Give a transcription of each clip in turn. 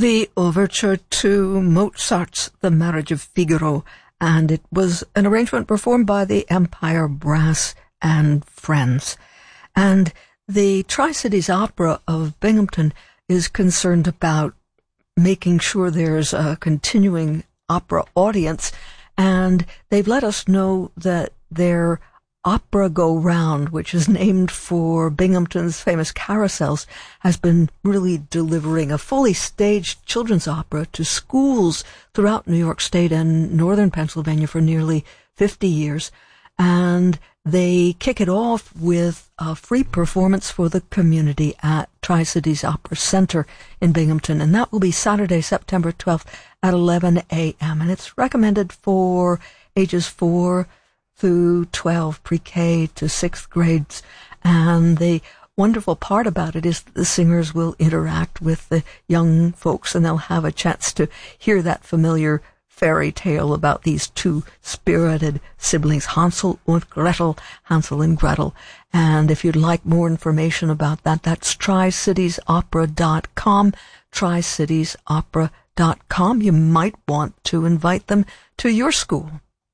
the overture to Mozart's The Marriage of Figaro, and it was an arrangement performed by the Empire Brass and Friends. And the Tri-Cities Opera of Binghamton is concerned about making sure there's a continuing opera audience, and they've let us know that their Opera Go Round, which is named for Binghamton's famous carousels, has been really delivering a fully staged children's opera to schools throughout New York State and northern Pennsylvania for nearly 50 years. And they kick it off with a free performance for the community at Tri-Cities Opera Center in Binghamton, and that will be Saturday, September 12th at 11 a.m. And it's recommended for ages 4 through 12, pre-K to 6th grades. And the wonderful part about it is that the singers will interact with the young folks, and they'll have a chance to hear that familiar fairy tale about these two spirited siblings, Hansel and Gretel, Hansel and Gretel. And if you'd like more information about that, that's tricitiesopera.com, tricitiesopera.com. You might want to invite them to your school.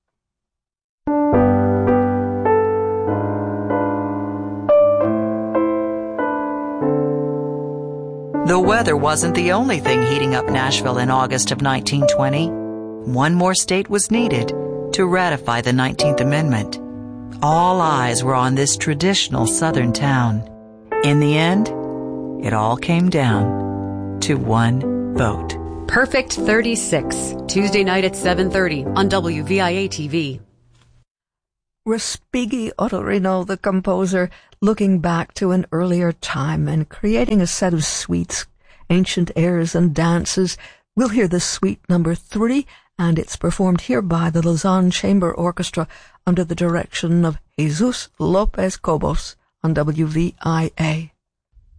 The weather wasn't the only thing heating up Nashville in August of 1920. One more state was needed to ratify the 19th Amendment. All eyes were on this traditional Southern town. In the end, it all came down to one vote. Perfect 36, Tuesday night at 7:30 on WVIA-TV. Respighi Ottorino, the composer, looking back to an earlier time and creating a set of suites, ancient airs and dances. We'll hear the suite number 3, and it's performed here by the Lausanne Chamber Orchestra under the direction of Jesus Lopez Cobos on WVIA.